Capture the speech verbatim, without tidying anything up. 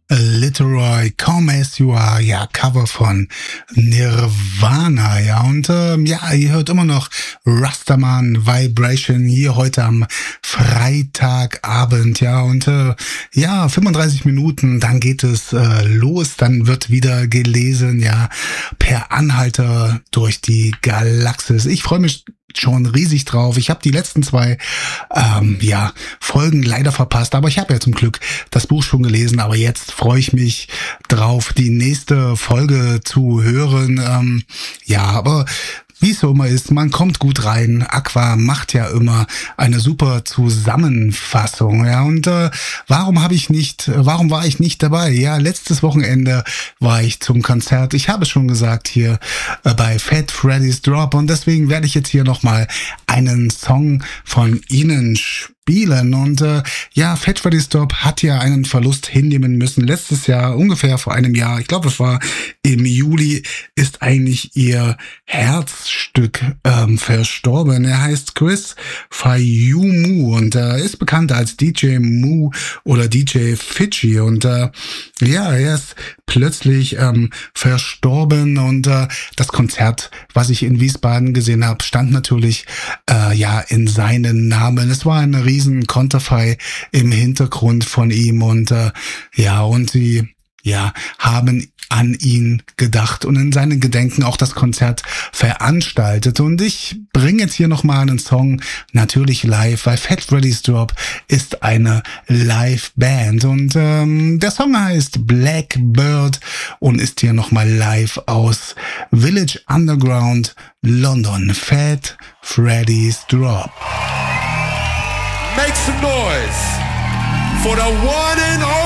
Literoy, Come As You Are, ja, Cover von Nirvana, ja, und ähm, ja, ihr hört immer noch Rastaman Vibration hier heute am Freitagabend, ja, und äh, ja, fünfunddreißig Minuten, dann geht es äh, los, dann wird wieder gelesen, ja, per Anhalter durch die Galaxis. Ich freue mich schon riesig drauf. Ich habe die letzten zwei ähm, ja Folgen leider verpasst, aber ich habe ja zum Glück das Buch schon gelesen, aber jetzt freue ich mich drauf, die nächste Folge zu hören. Ähm, ja, aber wie es so immer ist, man kommt gut rein. Aqua macht ja immer eine super Zusammenfassung, ja. Und äh, warum habe ich nicht, warum war ich nicht dabei? Ja, letztes Wochenende war ich zum Konzert. Ich habe es schon gesagt hier äh, bei Fat Freddy's Drop und deswegen werde ich jetzt hier nochmal einen Song von ihnen spielen. Und äh, ja, Fat Freddy's Drop hat ja einen Verlust hinnehmen müssen. Letztes Jahr, ungefähr vor einem Jahr, ich glaube, es war im Juli, ist eigentlich ihr Herzstück ähm, verstorben. Er heißt Chris Fayumu und äh, ist bekannt als D J Mu oder D J Fidschi. Und äh, ja, er ist plötzlich ähm, verstorben und äh, das Konzert, was ich in Wiesbaden gesehen habe, stand natürlich äh, ja in seinen Namen. Es war ein riesen Konterfei im Hintergrund von ihm und äh, ja, und sie ja haben an ihn gedacht und in seinen Gedenken auch das Konzert veranstaltet. Und ich bringe jetzt hier nochmal einen Song, natürlich live, weil Fat Freddy's Drop ist eine Live-Band. Und ähm, der Song heißt Blackbird und ist hier nochmal live aus Village Underground, London. Fat Freddy's Drop. Make some noise for the one and only